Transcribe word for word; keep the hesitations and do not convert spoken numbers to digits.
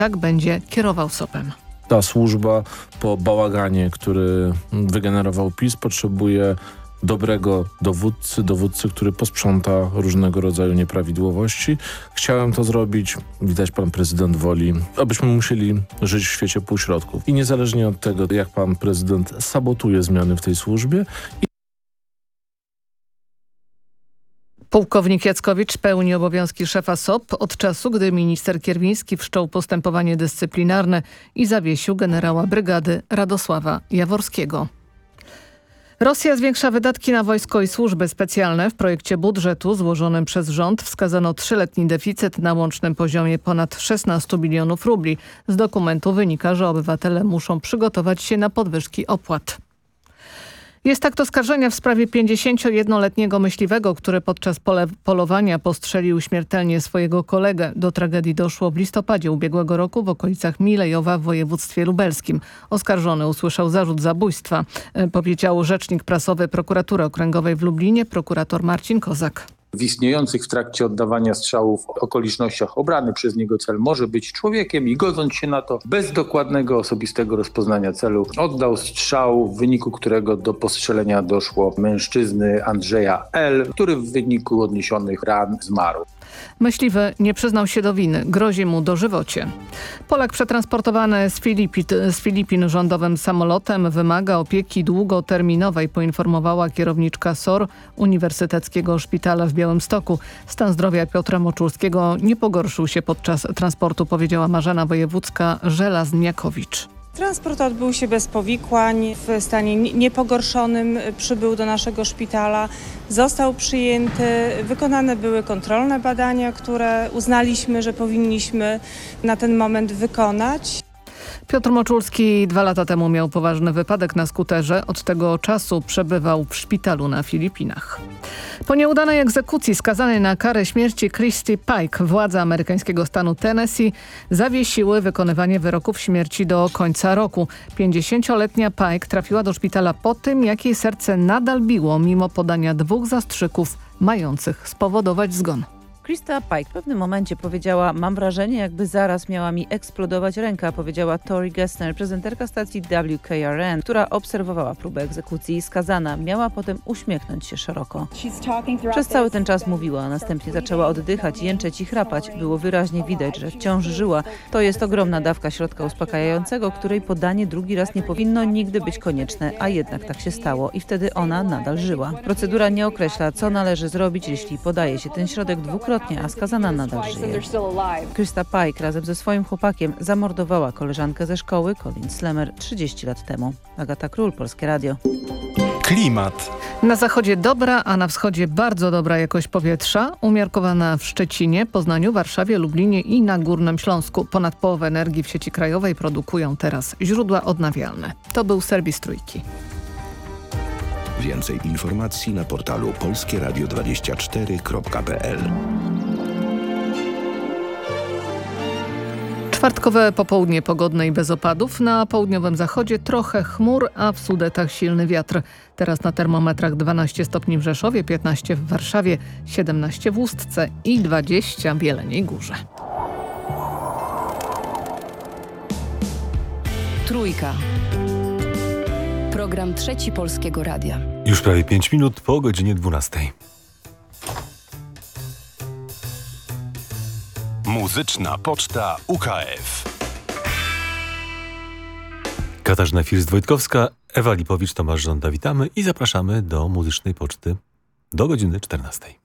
tak będzie kierował sopem. Ta służba po bałaganie, który wygenerował PiS, potrzebuje dobrego dowódcy, dowódcy, który posprząta różnego rodzaju nieprawidłowości. Chciałem to zrobić. Widać, pan prezydent woli, abyśmy musieli żyć w świecie półśrodków. I niezależnie od tego, jak pan prezydent sabotuje zmiany w tej służbie. Pułkownik Jackowicz pełni obowiązki szefa S O P od czasu, gdy minister Kierwiński wszczął postępowanie dyscyplinarne i zawiesił generała brygady Radosława Jaworskiego. Rosja zwiększa wydatki na wojsko i służby specjalne. W projekcie budżetu złożonym przez rząd wskazano trzyletni deficyt na łącznym poziomie ponad szesnaście bilionów rubli. Z dokumentu wynika, że obywatele muszą przygotować się na podwyżki opłat. Jest akt oskarżenia w sprawie pięćdziesięciojednoletniego myśliwego, który podczas pole polowania postrzelił śmiertelnie swojego kolegę. Do tragedii doszło w listopadzie ubiegłego roku w okolicach Milejowa w województwie lubelskim. Oskarżony usłyszał zarzut zabójstwa, powiedział rzecznik prasowy Prokuratury Okręgowej w Lublinie, prokurator Marcin Kozak. W istniejących w trakcie oddawania strzałów okolicznościach obrany przez niego cel może być człowiekiem i godząc się na to bez dokładnego osobistego rozpoznania celu oddał strzał, w wyniku którego do postrzelenia doszło mężczyzny Andrzeja L., który w wyniku odniesionych ran zmarł. Myśliwy nie przyznał się do winy. Grozi mu dożywocie. Polak przetransportowany z Filipin, z Filipin rządowym samolotem wymaga opieki długoterminowej, poinformowała kierowniczka S O R Uniwersyteckiego Szpitala w Białymstoku. Stan zdrowia Piotra Moczulskiego nie pogorszył się podczas transportu, powiedziała Marzena Wojewódzka-Żelazniakowicz. Transport odbył się bez powikłań, w stanie niepogorszonym przybył do naszego szpitala, został przyjęty, wykonane były kontrolne badania, które uznaliśmy, że powinniśmy na ten moment wykonać. Piotr Moczulski dwa lata temu miał poważny wypadek na skuterze. Od tego czasu przebywał w szpitalu na Filipinach. Po nieudanej egzekucji skazanej na karę śmierci Christy Pike władze amerykańskiego stanu Tennessee zawiesiły wykonywanie wyroków śmierci do końca roku. pięćdziesięcioletnia Pike trafiła do szpitala po tym, jak jej serce nadal biło mimo podania dwóch zastrzyków mających spowodować zgon. Krista Pike w pewnym momencie powiedziała: mam wrażenie, jakby zaraz miała mi eksplodować ręka, powiedziała Tori Gessner, prezenterka stacji W K R N, która obserwowała próbę egzekucji. Skazana miała potem uśmiechnąć się szeroko. Przez cały ten czas mówiła, a następnie zaczęła oddychać, jęczeć i chrapać. Było wyraźnie widać, że wciąż żyła. To jest ogromna dawka środka uspokajającego, której podanie drugi raz nie powinno nigdy być konieczne, a jednak tak się stało i wtedy ona nadal żyła. Procedura nie określa, co należy zrobić, jeśli podaje się ten środek dwukrotnie, a skazana nadal żyje. Krista Pike razem ze swoim chłopakiem zamordowała koleżankę ze szkoły, Colin Slemmer, trzydzieści lat temu. Agata Król, Polskie Radio. Klimat. Na zachodzie dobra, a na wschodzie bardzo dobra jakość powietrza. Umiarkowana w Szczecinie, Poznaniu, Warszawie, Lublinie i na Górnym Śląsku. Ponad połowę energii w sieci krajowej produkują teraz źródła odnawialne. To był serwis Trójki. Więcej informacji na portalu polskie radio dwadzieścia cztery kropka p l. Czwartkowe popołudnie pogodne i bez opadów. Na południowym zachodzie trochę chmur, a w Sudetach silny wiatr. Teraz na termometrach dwanaście stopni w Rzeszowie, piętnaście w Warszawie, siedemnaście w Ustce i dwadzieścia w Jeleniej Górze. Trójka. Program Trzeci Polskiego Radia. Już prawie pięć minut po godzinie dwunastej. Muzyczna Poczta U K F. Katarzyna First-Wojtkowska, Ewa Lipowicz, Tomasz Żąda. Witamy i zapraszamy do Muzycznej Poczty do godziny czternastej.